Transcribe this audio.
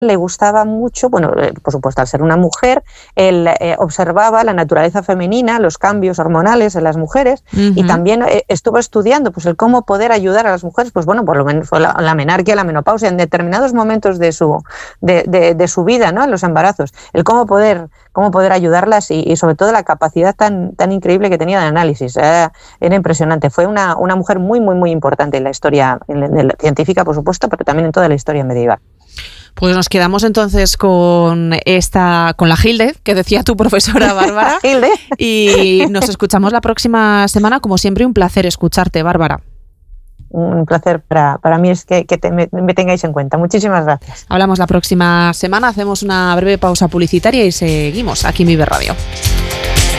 le gustaba mucho, bueno, por supuesto, al ser una mujer, él observaba la naturaleza femenina, los cambios hormonales en las mujeres, y también estuvo estudiando pues el cómo poder ayudar a las mujeres, pues bueno, por lo menos fue la menarquia, la menopausia, en determinados momentos de su vida, ¿no? En los embarazos, el cómo poder ayudarlas y sobre todo la capacidad tan increíble que tenía de análisis. Era impresionante. Fue una mujer muy, muy, muy importante en la historia científica, por supuesto, pero también en toda la historia medieval. Pues nos quedamos entonces con la Hilde, que decía tu profesora Bárbara. Hilde. Y nos escuchamos la próxima semana. Como siempre, un placer escucharte, Bárbara. Un placer para mí es que me tengáis en cuenta. Muchísimas gracias. Hablamos la próxima semana, hacemos una breve pausa publicitaria y seguimos aquí en Vive Radio.